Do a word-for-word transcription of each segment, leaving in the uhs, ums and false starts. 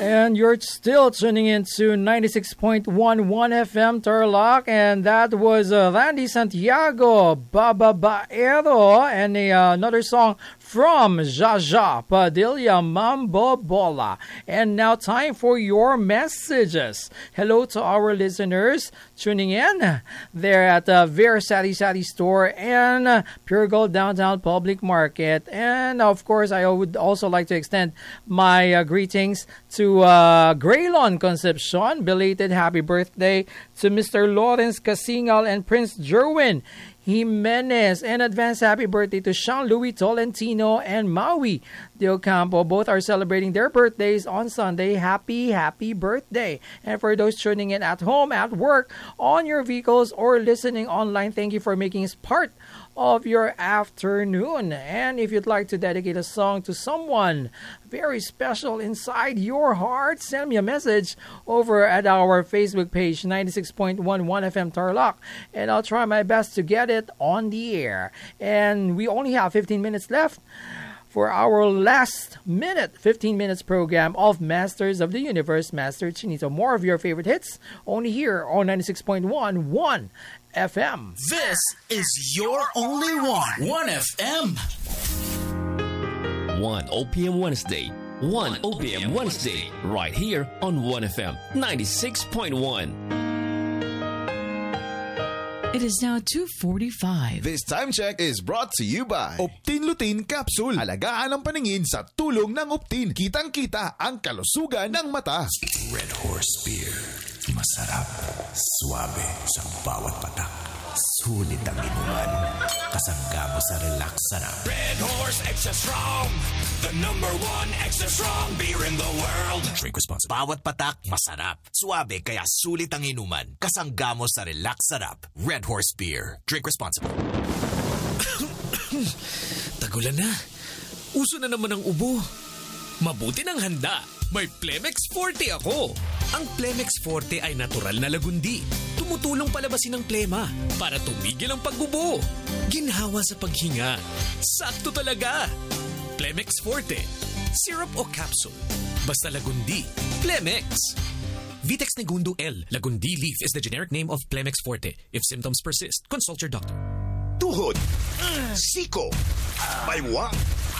And you're still tuning in to ninety-six point one one F M Tarlac, and that was uh, Randy Santiago, Bababaero, and a, uh, another song from Jaja Padilla, Mambo Bola. And now time for your messages. Hello to our listeners tuning in there at the uh, Vera Sari Sari store and uh, Pure Gold Downtown Public Market. And of course, I would also like to extend my uh, greetings to uh, Graylon Concepcion. Belated happy birthday to Mister Lawrence Casingal and Prince Jerwin Jimenez, and advance happy birthday to Jean-Louis Tolentino and Maui de Ocampo. Both are celebrating their birthdays on Sunday. Happy, happy birthday. And for those tuning in at home, at work, on your vehicles, or listening online, thank you for making us part of your afternoon. And if you'd like to dedicate a song to someone very special inside your heart, send me a message over at our Facebook page, ninety-six point one one F M Tarlac, and I'll try my best to get it on the air. And we only have fifteen minutes left for our last minute, fifteen minutes program of Masters of the Universe, Master Chinito. More of your favorite hits only here on ninety-six point one one F M. This is your only one. one F M. one O P M Wednesday. one O P M Wednesday. Right here on one F M ninety-six point one. It is now two forty-five. This time check is brought to you by Optin Lutein Capsule. Alagaan ang paningin sa tulong ng Optin. Kitang-kita ang kalusugan ng mata. Red Horse Beer. Masarap. Suabe sa bawat patak. Sulit ang inuman. Kasangga mo sa relax sarap. Red Horse Extra Strong. The number one extra strong beer in the world. Drink responsibly. Bawat patak, masarap. Suabe kaya sulit ang inuman. Kasangga mo sa relax sarap. Red Horse Beer. Drink responsibly. Tagulan na. Uso na naman ang ubo. Mabuti ng handa. May Plemex Forte ako. Ang Plemex Forte ay natural na lagundi. Tumutulong palabasin ang plema para tumigil ang pag-ubo. Ginhawa sa paghinga. Sakto talaga. Plemex Forte. Syrup o capsule. Basta lagundi. Plemex. Vitex Negundo L. Lagundi leaf is the generic name of Plemex Forte. If symptoms persist, consult your doctor. Tuhod. Siko. Baywang.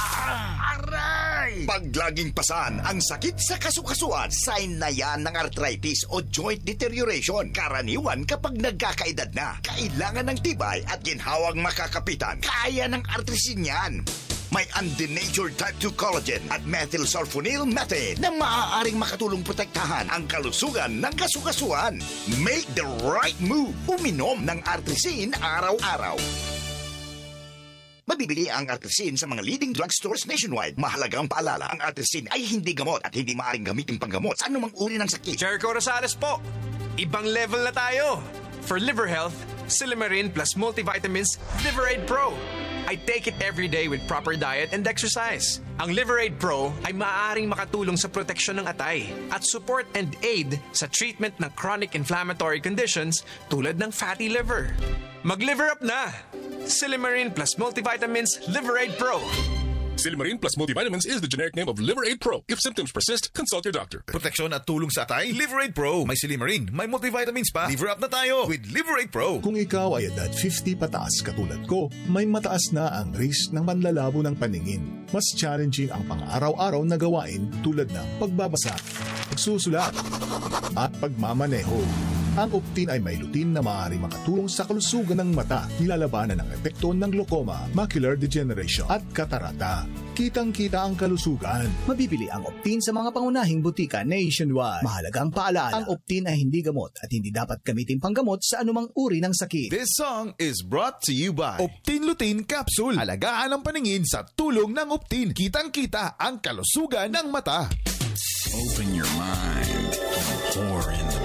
Aray! Pag laging pasan ang sakit sa kasukasuan, sign na yan ng arthritis o joint deterioration. Karaniwan kapag nagkakaedad na. Kailangan ng tibay at ginhawang makakapitan. Kaya ng artrisin yan. May undenatured type two collagen at methylsulfonyl methane na maaaring makatulong protektahan ang kalusugan ng kasukasuan. Make the right move. Uminom ng artrisin araw-araw. Mabibili ang artrisin sa mga leading drugstores nationwide. Mahalagang paalala, ang artrisin ay hindi gamot at hindi maaaring gamitin panggamot sa anumang uri ng sakit. Jericho Rosales po. Ibang level na tayo. For liver health, Silimarin plus multivitamins, Liverade Pro. I take it every day with proper diet and exercise. Ang Liverade Pro ay maaaring makatulong sa proteksyon ng atay at support and aid sa treatment ng chronic inflammatory conditions tulad ng fatty liver. Mag-liver up na! Silimarin plus multivitamins, Liverade Pro. Silimarin plus multivitamins is the generic name of Liverade Pro. If symptoms persist, consult your doctor. Proteksyon at tulong sa atay, Liverade Pro. May Silimarin, may multivitamins pa. Liver up na tayo with Liverade Pro. Kung ikaw ay edad fifty pataas katulad ko, may mataas na ang risk ng panlalabo ng paningin. Mas challenging ang pang-araw-araw na gawain tulad ng pagbabasa, pagsusulat, at pagmamaneho. Ang Optin ay may lutein na maaaring makatulong sa kalusugan ng mata, nilalabanan ang epekto ng glaucoma, macular degeneration at katarata. Kitang-kita ang kalusugan. Mabibili ang Optin sa mga pangunahing butika nationwide. Mahalagang paalala, ang Optin ay hindi gamot at hindi dapat gamitin panggamot sa anumang uri ng sakit. This song is brought to you by Optin Lutein Capsule. Alagaan ang paningin sa tulong ng Optin. Kitang-kita ang kalusugan ng mata. Open your mind and pour in the